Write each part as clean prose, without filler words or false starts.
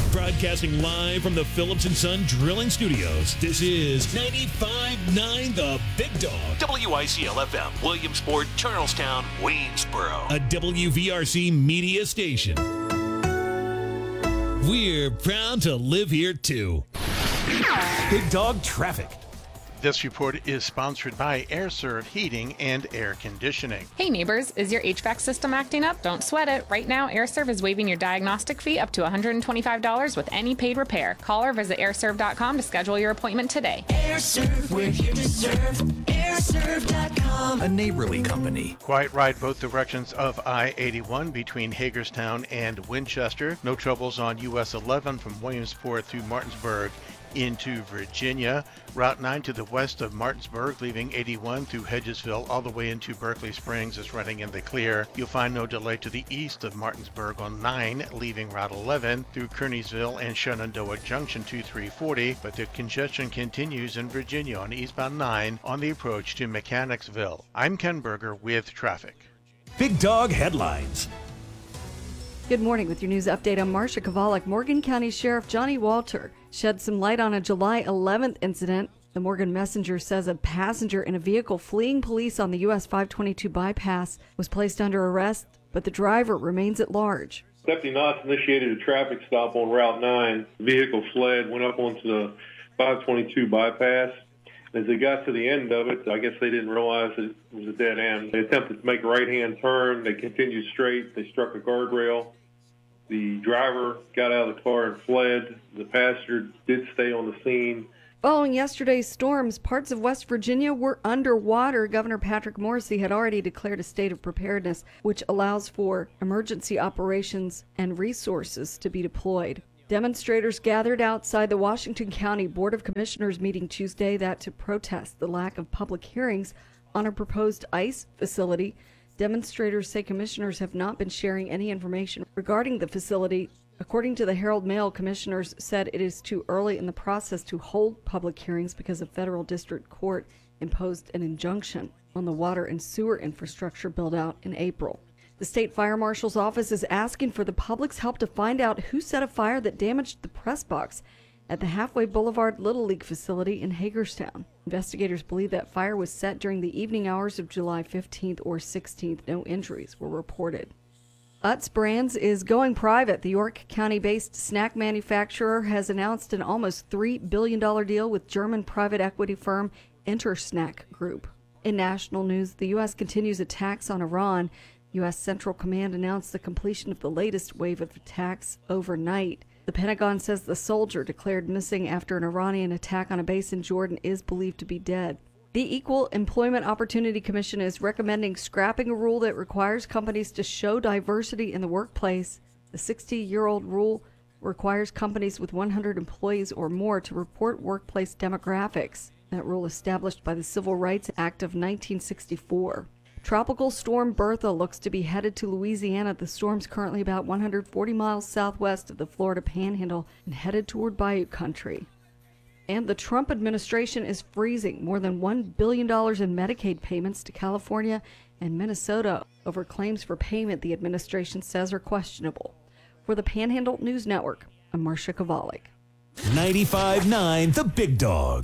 Broadcasting live from the Phillips & Son Drilling Studios, this is 95.9 The Big Dog. WICL-FM, Williamsport, Charlestown, Waynesboro. A WVRC media station. We're proud to live here, too. Big Dog Traffic. This report is sponsored by AirServe Heating and Air Conditioning. Hey neighbors, is your HVAC system acting up? Don't sweat it. Right now, AirServe is waiving your diagnostic fee up to $125 with any paid repair. Call or visit airserve.com to schedule your appointment today. AirServe, we're here to serve. AirServe.com. A neighborly company. Quiet ride both directions of I-81 between Hagerstown and Winchester. No troubles on US 11 from Williamsport through Martinsburg into Virginia. Route 9 to the west of Martinsburg, leaving 81 through Hedgesville all the way into Berkeley Springs is running in the clear. You'll find no delay to the east of Martinsburg on 9, leaving Route 11 through Kearneysville and Shenandoah Junction to 340, but the congestion continues in Virginia on eastbound 9 on the approach to Mechanicsville. I'm Ken Berger with traffic. Big Dog Headlines. Good morning with your news update. I'm Marcia Kovalik. Morgan County Sheriff Johnny Walter shed some light on a July 11th incident. The Morgan Messenger says a passenger in a vehicle fleeing police on the US 522 bypass was placed under arrest, but the driver remains at large. Deputy Knotts initiated a traffic stop on Route 9. The vehicle fled, went up onto the 522 bypass. As they got to the end of it, I guess they didn't realize that it was a dead end. They attempted to make a right-hand turn. They continued straight. They struck a guardrail. The driver got out of the car and fled. The passenger did stay on the scene. Following yesterday's storms, parts of West Virginia were underwater. Governor Patrick Morrisey had already declared a state of preparedness, which allows for emergency operations and resources to be deployed. Demonstrators gathered outside the Washington County Board of Commissioners meeting Tuesday to protest the lack of public hearings on a proposed ICE facility. Demonstrators say commissioners have not been sharing any information regarding the facility. According to the Herald Mail, commissioners said it is too early in the process to hold public hearings because a federal district court imposed an injunction on the water and sewer infrastructure build-out in April. The state fire marshal's office is asking for the public's help to find out who set a fire that damaged the press box at the Halfway Boulevard Little League facility in Hagerstown. Investigators believe that fire was set during the evening hours of July 15th or 16th. No injuries were reported. Utz Brands is going private. The York County-based snack manufacturer has announced an almost $3 billion deal with German private equity firm Intersnack Group. In national news, the U.S. continues attacks on Iran. U.S. Central Command announced the completion of the latest wave of attacks overnight. The Pentagon says the soldier declared missing after an Iranian attack on a base in Jordan is believed to be dead. The Equal Employment Opportunity Commission is recommending scrapping a rule that requires companies to show diversity in the workplace. The 60-year-old rule requires companies with 100 employees or more to report workplace demographics. That rule established by the Civil Rights Act of 1964. Tropical storm Bertha looks to be headed to Louisiana. The storm's currently about 140 miles southwest of the Florida Panhandle and headed toward Bayou Country. And the Trump administration is freezing more than $1 billion in Medicaid payments to California and Minnesota over claims for payment the administration says are questionable. For the Panhandle News Network, I'm Marcia Kovalik. 95.9 The Big Dog.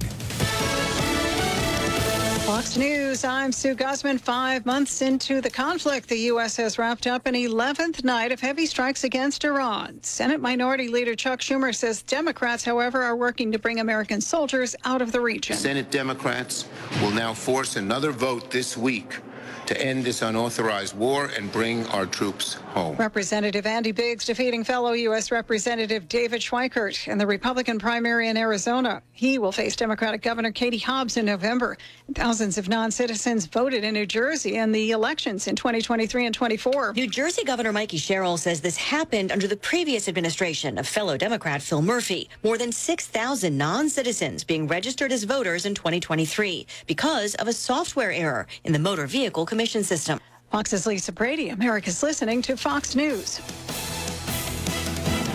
Fox News, I'm Sue Guzman. 5 months into the conflict, the U.S. has wrapped up an 11th night of heavy strikes against Iran. Senate Minority Leader Chuck Schumer says Democrats, however, are working to bring American soldiers out of the region. Senate Democrats will now force another vote this week to end this unauthorized war and bring our troops home. Representative Andy Biggs defeating fellow U.S. Representative David Schweikert in the Republican primary in Arizona. He will face Democratic Governor Katie Hobbs in November. And thousands of non-citizens voted in New Jersey in the elections in 2023 and 24. New Jersey Governor Mikey Sherrill says this happened under the previous administration of fellow Democrat Phil Murphy. More than 6,000 non-citizens being registered as voters in 2023 because of a software error in the Motor Vehicle Commission system. Fox's Lisa Brady. America's listening to Fox News.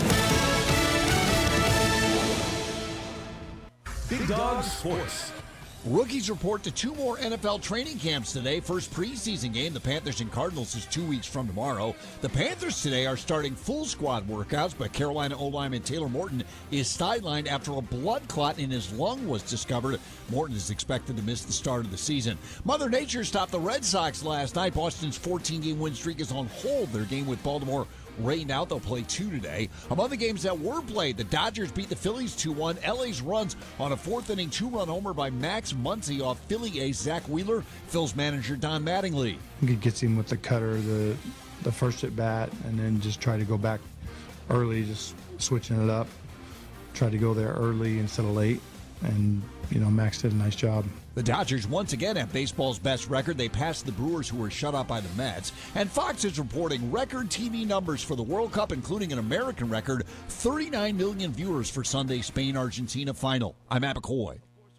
Big Dog Sports. Rookies report to 2 more NFL training camps today. First preseason game, the Panthers and Cardinals, is 2 weeks from tomorrow. The Panthers today are starting full squad workouts, but Carolina O-lineman Taylor Morton is sidelined after a blood clot in his lung was discovered. Morton is expected to miss the start of the season. Mother Nature stopped the Red Sox last night. Boston's 14-game win streak is on hold. Their game with Baltimore rained out. They'll play 2 today. Among the games that were played, the Dodgers beat the Phillies 2-1. LA's runs on a 4th-inning 2-run homer by Max Muncy off Philly ace Zach Wheeler. Phil's manager Don Mattingly. He gets him with the cutter, the first at bat, and then just try to go back early, just switching it up. Try to go there early instead of late, and Max did a nice job. The Dodgers once again have baseball's best record. They passed the Brewers, who were shut out by the Mets. And Fox is reporting record TV numbers for the World Cup, including an American record, 39 million viewers for Sunday's Spain-Argentina final. I'm Matt McCoy.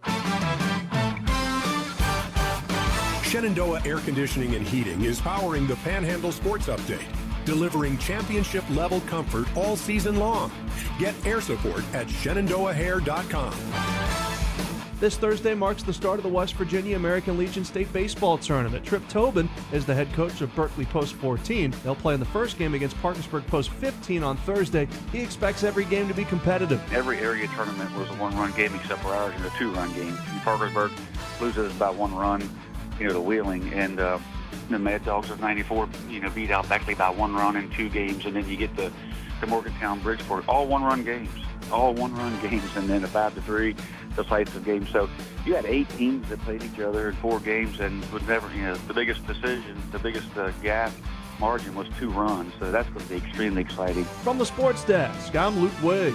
Shenandoah Air Conditioning and Heating is powering the Panhandle Sports Update, delivering championship-level comfort all season long. Get air support at ShenandoahHair.com. This Thursday marks the start of the West Virginia American Legion State Baseball Tournament. Trip Tobin is the head coach of Berkeley Post 14. They'll play in the first game against Parkersburg Post 15 on Thursday. He expects every game to be competitive. Every area tournament was a one-run game except for ours in a two-run game. Parkersburg loses about 1 run, to Wheeling, and the Mad Dogs of 94, beat out Beckley by 1 run in 2 games, and then you get the Morgantown Bridgeport, all one-run games, and then a 5-3 decisive game. So you had 8 teams that played each other in 4 games, and would never, the biggest decision, the biggest gap margin was 2 runs. So that's going to be extremely exciting. From the Sports Desk, I'm Luke Wiggs.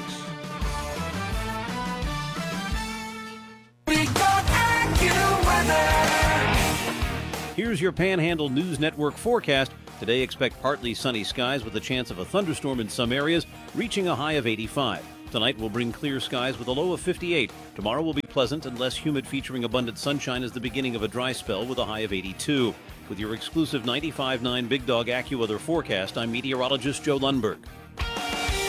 Here's your Panhandle News Network forecast. Today, expect partly sunny skies with a chance of a thunderstorm in some areas, reaching a high of 85. Tonight will bring clear skies with a low of 58. Tomorrow will be pleasant and less humid, featuring abundant sunshine as the beginning of a dry spell with a high of 82. With your exclusive 95.9 Big Dog AccuWeather forecast, I'm meteorologist Joe Lundberg.